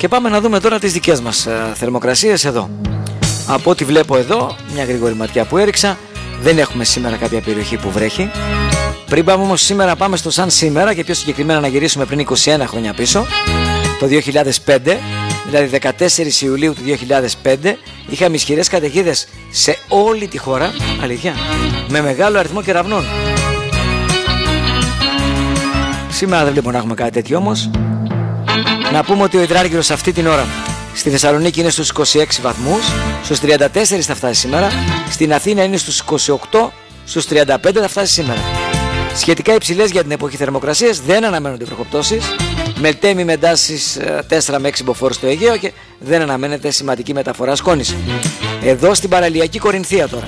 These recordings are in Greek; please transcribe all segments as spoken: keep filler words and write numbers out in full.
Και πάμε να δούμε τώρα τις δικές μας ε, θερμοκρασίες εδώ. Από ό,τι βλέπω εδώ, μια γρήγορη ματιά που έριξα, δεν έχουμε σήμερα κάποια περιοχή που βρέχει. Πριν πάμε όμως σήμερα, πάμε στο σαν σήμερα και πιο συγκεκριμένα να γυρίσουμε πριν είκοσι ένα χρόνια πίσω, το δύο χιλιάδες πέντε, δηλαδή δεκατέσσερις Ιουλίου του δύο χιλιάδες πέντε, είχαμε ισχυρές καταιγίδες σε όλη τη χώρα, αλήθεια, με μεγάλο αριθμό κεραυνών. Σήμερα δεν βλέπω να έχουμε κάτι τέτοιο όμως. Να πούμε ότι ο υδράργυρος αυτή την ώρα στη Θεσσαλονίκη είναι στους είκοσι έξι βαθμούς, στους τριάντα τέσσερα θα φτάσει σήμερα, στην Αθήνα είναι στους είκοσι οκτώ, στους τριάντα πέντε θα φτάσει σήμερα. Σχετικά υψηλές για την εποχή θερμοκρασίας, δεν αναμένονται βροχοπτώσεις, μελτέμι με εντάσεις τέσσερα με έξι μποφόρ στο Αιγαίο και δεν αναμένεται σημαντική μεταφορά σκόνης. Εδώ στην παραλιακή Κορινθία τώρα.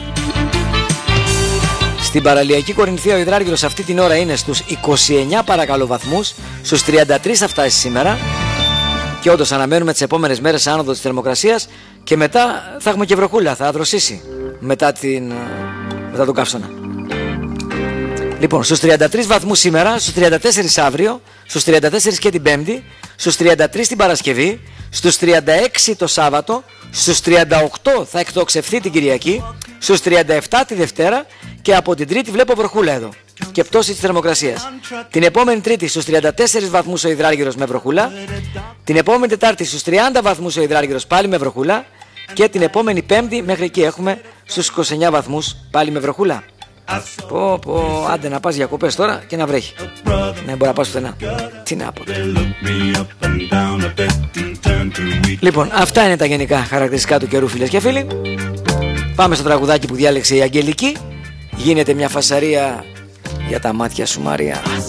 Στην παραλιακή Κορινθία ο υδράργυρος αυτή την ώρα είναι στους είκοσι εννιά παρακαλώ βαθμούς, στους τριάντα τρία θα φτάσει σήμερα και όντως αναμένουμε τις επόμενες μέρες άνοδο της θερμοκρασίας και μετά θα έχουμε και βροχούλα, θα αδροσίσει μετά, την, μετά τον καύσωνα. Λοιπόν, στους τριάντα τρεις βαθμούς σήμερα, στους τριάντα τέσσερα αύριο, στους τριάντα τέσσερα και την Πέμπτη, στους τριάντα τρία την Παρασκευή, στους τριάντα έξι το Σάββατο, στους τριάντα οκτώ θα εκτοξευθεί την Κυριακή, στους τριάντα επτά τη Δευτέρα και από την Τρίτη βλέπω βροχούλα εδώ και πτώση της θερμοκρασίας. Την επόμενη Τρίτη στους τριάντα τέσσερα βαθμούς ο υδράργυρος με βροχούλα, την επόμενη Τετάρτη στους τριάντα βαθμούς ο υδράργυρος πάλι με βροχούλα και την επόμενη Πέμπτη μέχρι εκεί έχουμε στους είκοσι εννιά βαθμούς πάλι με βροχούλα. Πω πω, άντε να πας διακοπές τώρα και να βρέχει. Να μπορεί να πας πουθενά. Τι να πω. Λοιπόν, αυτά είναι τα γενικά χαρακτηριστικά του καιρού, φίλες και φίλοι. Πάμε στο τραγουδάκι που διάλεξε η Αγγελική. Γίνεται μια φασαρία για τα μάτια σου, Μαρία.